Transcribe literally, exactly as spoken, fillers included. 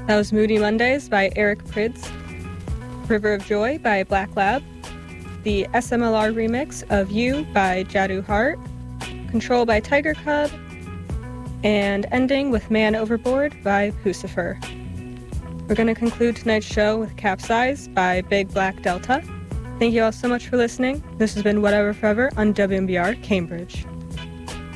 That was Moody Mondays by Eric Prydz, River of Joy by Black Lab, the S M L R remix of You by Jadu Heart, Control by Tiger Cub, and ending with Man Overboard by Pucifer. We're going to conclude tonight's show with Capsize by Big Black Delta. Thank you all so much for listening. This has been Whatever Forever on W M B R Cambridge.